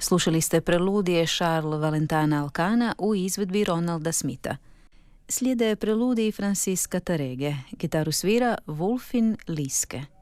Slušali ste preludije Charles Valentana Alcana u izvedbi Ronalda Smitha. Slijede preludiji Francisca Tarege. Gitaru svira Wolfin Liske.